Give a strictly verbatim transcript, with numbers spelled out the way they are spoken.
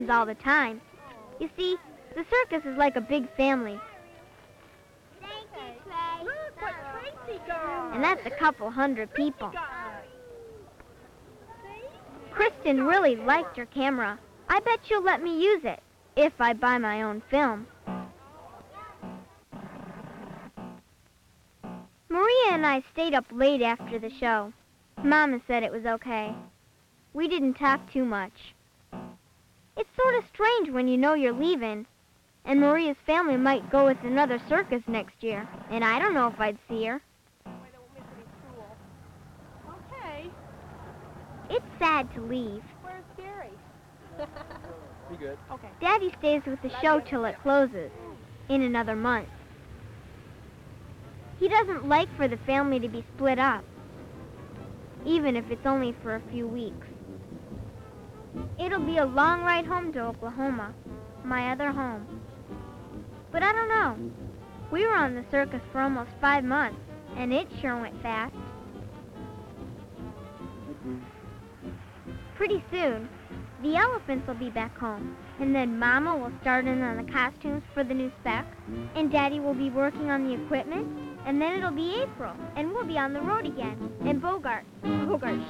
all the time. You see, the circus is like a big family. Thank you, Trey. Look what Tracy got. And that's a couple hundred people. Kristen really liked her camera. I bet she'll let me use it, if I buy my own film. Maria and I stayed up late after the show. Mama said it was okay. We didn't talk too much. It's sort of strange when you know you're leaving, and Maria's family might go with another circus next year, and I don't know if I'd see her. Okay. It's sad to leave. Where's Gary? Be good. Okay. Daddy stays with the show till it closes, in another month. He doesn't like for the family to be split up, even if it's only for a few weeks. It'll be a long ride home to Oklahoma, my other home. But I don't know. We were on the circus for almost five months, and it sure went fast. Pretty soon, the elephants will be back home, and then Mama will start in on the costumes for the new spec, and Daddy will be working on the equipment, and then it'll be April, and we'll be on the road again, and Bogart, Bogart